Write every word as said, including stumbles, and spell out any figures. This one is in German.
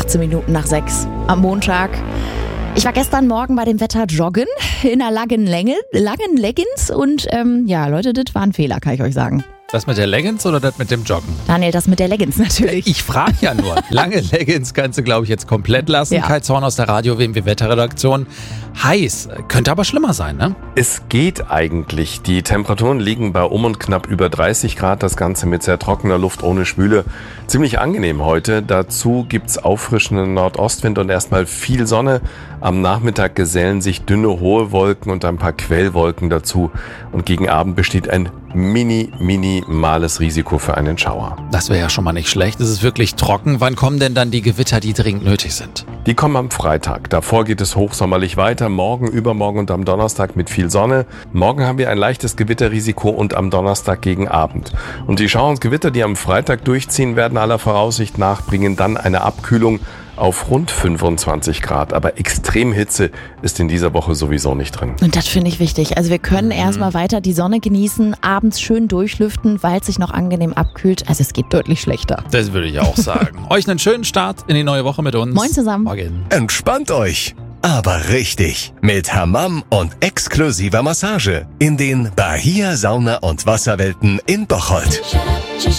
achtzehn Minuten nach sechs am Montag. Ich war gestern Morgen bei dem Wetter joggen in einer langen Länge, langen Leggings und ähm, ja, Leute, das war ein Fehler, kann ich euch sagen. Das mit der Leggings oder das mit dem Joggen? Daniel, das mit der Leggings natürlich. Ich frage ja nur. Lange Leggings kannst du, glaube ich, jetzt komplett lassen. Ja. Kai Zorn aus der Radio-W M W-Wetterredaktion. Heiß. Könnte aber schlimmer sein, ne? Es geht eigentlich. Die Temperaturen liegen bei um und knapp über dreißig Grad. Das Ganze mit sehr trockener Luft ohne Schwüle. Ziemlich angenehm heute. Dazu gibt's auffrischenden Nordostwind und erstmal viel Sonne. Am Nachmittag gesellen sich dünne, hohe Wolken und ein paar Quellwolken dazu. Und gegen Abend besteht ein mini, minimales Risiko für einen Schauer. Das wäre ja schon mal nicht schlecht. Es ist wirklich trocken. Wann kommen denn dann die Gewitter, die dringend nötig sind? Die kommen am Freitag. Davor geht es hochsommerlich weiter. Morgen, übermorgen und am Donnerstag mit viel Sonne. Morgen haben wir ein leichtes Gewitterrisiko und am Donnerstag gegen Abend. Und die Schauer und Gewitter, die am Freitag durchziehen, werden aller Voraussicht nach bringen dann eine Abkühlung auf rund fünfundzwanzig Grad. Aber Extremhitze ist in dieser Woche sowieso nicht drin. Und das finde ich wichtig. Also wir können mhm. erstmal weiter die Sonne genießen, abends schön durchlüften, weil es sich noch angenehm abkühlt. Also es geht deutlich schlechter. Das würde ich auch sagen. Euch einen schönen Start in die neue Woche mit uns. Moin zusammen. Morgen. Entspannt euch, aber richtig. Mit Hammam und exklusiver Massage in den Bahia Sauna- und Wasserwelten in Bocholt.